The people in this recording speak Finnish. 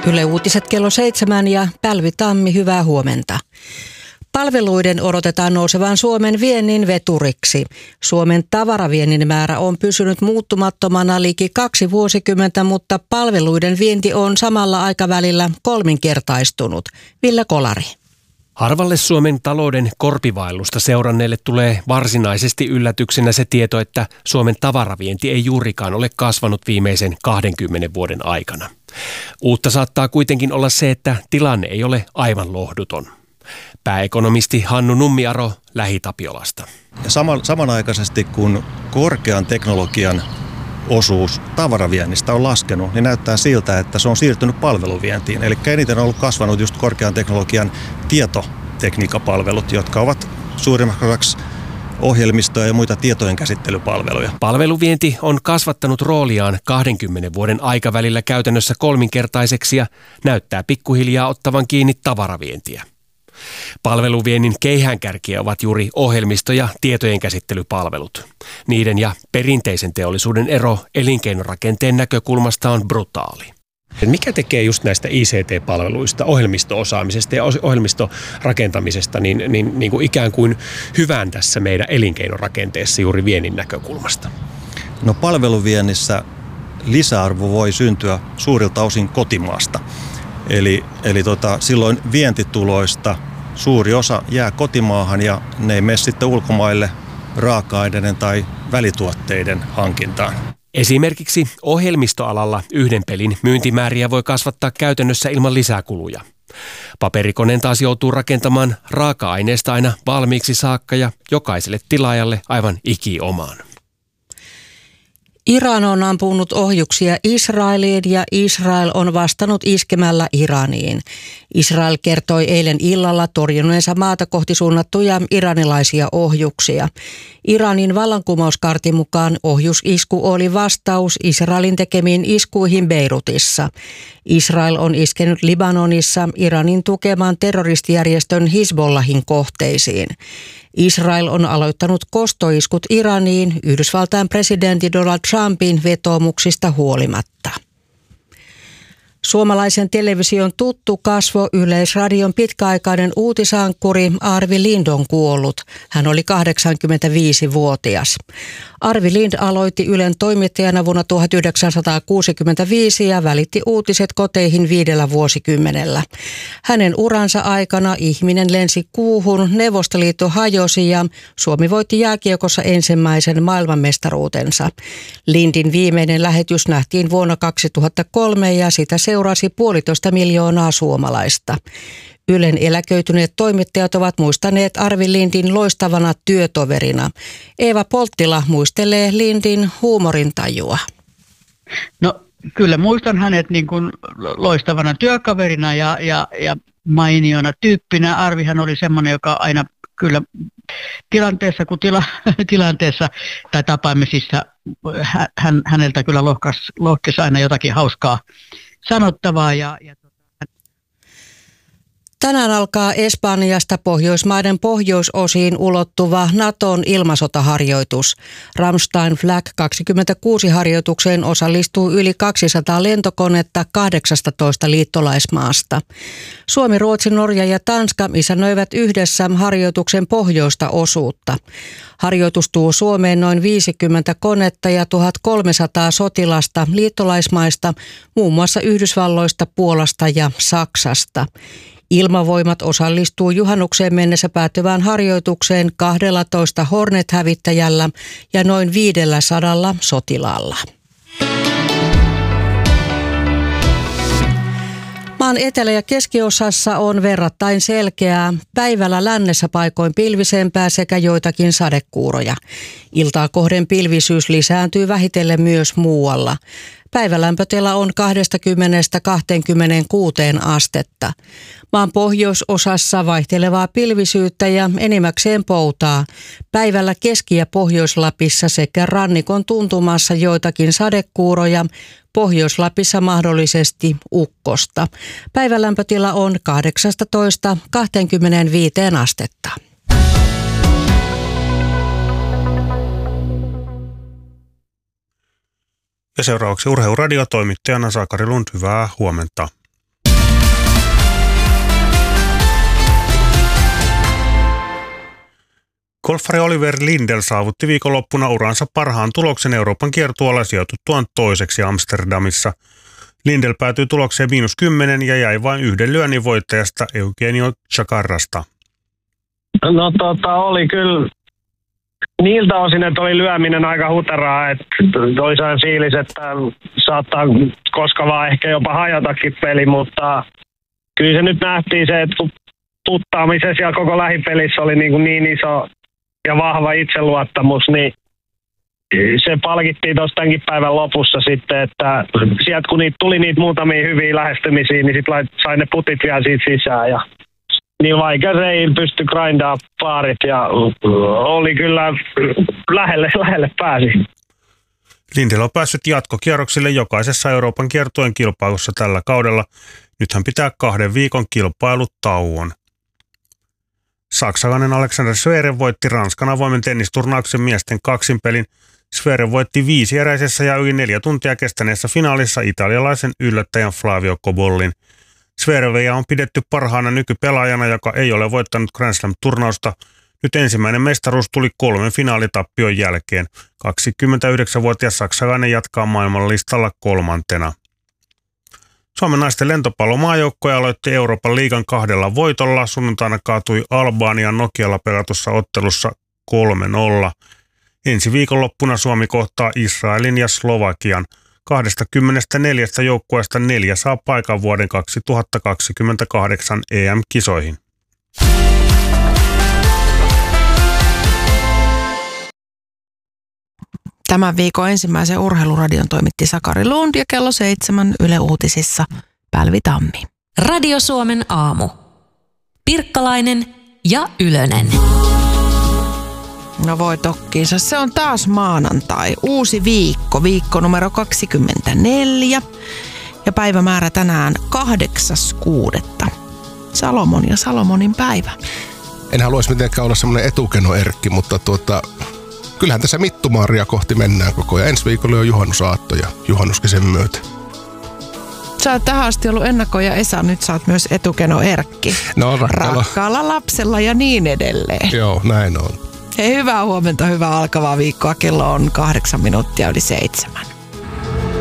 Yle Uutiset kello 7 ja Pälvi Tammi, hyvää huomenta. Palveluiden odotetaan nousevan Suomen viennin veturiksi. Suomen tavaraviennin määrä on pysynyt muuttumattomana liki 2 vuosikymmentä, mutta palveluiden vienti on samalla aikavälillä kolminkertaistunut. Ville Kolari. Harvalle Suomen talouden korpivaellusta seuranneelle tulee varsinaisesti yllätyksenä se tieto, että Suomen tavaravienti ei juurikaan ole kasvanut viimeisen 20 vuoden aikana. Uutta saattaa kuitenkin olla se, että tilanne ei ole aivan lohduton. Pääekonomisti Hannu Nummiaro Lähi-Tapiolasta. Ja samanaikaisesti kun korkean teknologian osuus tavaraviennistä on laskenut, niin näyttää siltä, että se on siirtynyt palveluvientiin. Eli eniten on ollut kasvanut just korkean teknologian tietotekniikkapalvelut, jotka ovat suurimmaksi ohjelmistoja ja muita tietojen käsittelypalveluja. Palveluvienti on kasvattanut rooliaan 20 vuoden aikavälillä käytännössä kolminkertaiseksi ja näyttää pikkuhiljaa ottavan kiinni tavaravientiä. Palveluviennin keihäänkärkiä ovat juuri ohjelmisto- ja tietojen käsittelypalvelut. Niiden ja perinteisen teollisuuden ero elinkeinorakenteen näkökulmasta on brutaali. Mikä tekee just näistä ICT-palveluista, ohjelmisto-osaamisesta ja ohjelmistorakentamisesta niin kuin ikään kuin hyvän tässä meidän elinkeinorakenteessa juuri viennin näkökulmasta? No palveluviennissä lisäarvo voi syntyä suurilta osin kotimaasta. Eli silloin vientituloista suuri osa jää kotimaahan ja ne ei mene sitten ulkomaille raaka-aineiden tai välituotteiden hankintaan. Esimerkiksi ohjelmistoalalla yhden pelin myyntimääriä voi kasvattaa käytännössä ilman lisäkuluja. Paperikoneen taas joutuu rakentamaan raaka-aineesta aina valmiiksi saakka ja jokaiselle tilaajalle aivan ikiomaan. Iran on ampunut ohjuksia Israeliin ja Israel on vastannut iskemällä Iraniin. Israel kertoi eilen illalla torjuneensa maata kohti suunnattuja iranilaisia ohjuksia. Iranin vallankumouskaartin mukaan ohjusisku oli vastaus Israelin tekemiin iskuihin Beirutissa. Israel on iskenyt Libanonissa Iranin tukemaan terroristijärjestön Hizbollahin kohteisiin. Israel on aloittanut kostoiskut Iraniin Yhdysvaltain presidentti Donald Trumpin vetoomuksista huolimatta. Suomalaisen television tuttu kasvo, Yleisradion pitkäaikainen uutisankkuri Arvi Lind on kuollut. Hän oli 85-vuotias. Arvi Lind aloitti Ylen toimittajana vuonna 1965 ja välitti uutiset koteihin 5 vuosikymmenellä. Hänen uransa aikana ihminen lensi kuuhun, Neuvostoliitto hajosi ja Suomi voitti jääkiekossa ensimmäisen maailmanmestaruutensa. Lindin viimeinen lähetys nähtiin vuonna 2003 ja sitä seurasi 1,5 miljoonaa suomalaista. Ylen eläköityneet toimittajat ovat muistaneet Arvi Lindin loistavana työtoverina. Eeva Polttila muistelee Lindin huumorintajua. No kyllä muistan hänet niin kuin loistavana työkaverina ja mainiona tyyppinä. Arvihan oli semmoinen, joka aina kyllä tilanteessa tai tapaamisissa häneltä kyllä lohkesi aina jotakin hauskaa sanottavaa Tänään alkaa Espanjasta Pohjoismaiden pohjoisosiin ulottuva Naton ilmasotaharjoitus. Ramstein Flag 26 harjoitukseen osallistuu yli 200 lentokonetta 18 liittolaismaasta. Suomi, Ruotsi, Norja ja Tanska isännöivät yhdessä harjoituksen pohjoista osuutta. Harjoitus tuo Suomeen noin 50 konetta ja 1300 sotilasta liittolaismaista, muun muassa Yhdysvalloista, Puolasta ja Saksasta. Ilmavoimat osallistuu juhannukseen mennessä päättyvään harjoitukseen 12 Hornet-hävittäjällä ja noin 500 sotilaalla. Maan etelä- ja keskiosassa on verrattain selkeää, päivällä lännessä paikoin pilvisempää sekä joitakin sadekuuroja. Iltaa kohden pilvisyys lisääntyy vähitellen myös muualla. Päivälämpötila on 20–26 astetta. Maan pohjoisosassa vaihtelevaa pilvisyyttä ja enimmäkseen poutaa. Päivällä Keski- ja Pohjois-Lapissa sekä rannikon tuntumassa joitakin sadekuuroja, Pohjois-Lapissa mahdollisesti ukkosta. Päivälämpötila on 18–25 astetta. Ja seuraavaksi Urheiluradio, toimittajana Sakari Lund, hyvää huomenta. Golfari Oliver Lindell saavutti viikonloppuna uransa parhaan tuloksen Euroopan kiertueella sijoituttuaan toiseksi Amsterdamissa. Lindell päätyi tulokseen -10 ja jäi vain yhden lyönnin voittajasta Eugenio Chacarrasta. No oli kyllä niiltä osin, että oli lyöminen aika huteraa, että toisaan fiilis, että saattaa koska vaan ehkä jopa hajotakin peli, mutta kyllä se nyt nähtiin se, että kun tuttaamisen siellä koko lähipelissä oli niin iso ja vahva itseluottamus, niin se palkittiin tuossa tämänkin päivän lopussa sitten, että sieltä kun tuli niitä muutamia hyviä lähestymisiä, niin sitten sai ne putit vielä siitä sisään ja niin vaikka se ei pysty grindaa paarit ja oli kyllä lähelle pääsi. Lindell on päässyt jatkokierroksille jokaisessa Euroopan kiertueen kilpailussa tällä kaudella. Nyt hän pitää 2 viikon kilpailutauon. Saksalainen Alexander Zverev voitti Ranskan avoimen tennisturnauksen miesten kaksinpelin. Zverev voitti 5-eräisessä ja yli 4 tuntia kestäneessä finaalissa italialaisen yllättäjän Flavio Cobollin. Zverevia on pidetty parhaana nykypelaajana, joka ei ole voittanut Grand Slam-turnausta. Nyt ensimmäinen mestaruus tuli 3 finaalitappion jälkeen. 29-vuotias saksalainen jatkaa maailmanlistalla 3. Suomen naisten lentopallomaajoukkue aloitti Euroopan liigan 2 voitolla. Sunnuntaina kaatui Albanian Nokialla pelatussa ottelussa 3-0. Ensi viikonloppuna Suomi kohtaa Israelin ja Slovakian. 24 joukkueesta 4 saa paikan vuoden 2028 EM-kisoihin. Tämän viikon ensimmäisen urheiluradion toimitti Sakari Lund ja kello 7 Yle Uutisissa Pälvi Tammi. Radio Suomen aamu. Pirkkalainen ja Ylönen. No voi tokkiinsa, se on taas maanantai. Uusi viikko numero 24 ja päivämäärä tänään 8.6. Salomon ja Salomonin päivä. En haluaisi mitenkään olla semmoinen etukeno-erkki, mutta kyllähän tässä Mittumaaria kohti mennään koko ajan. Ensi viikolla on juhannusaatto ja juhannuskin sen myötä. Sä oot tähän asti ollut ennakko ja Esa, nyt sä oot myös etukeno-erkki. No rakkaalla lapsella ja niin edelleen. Joo, näin on. Hei, hyvää huomenta, hyvää alkavaa viikkoa. Kello on 8 minuuttia yli 7.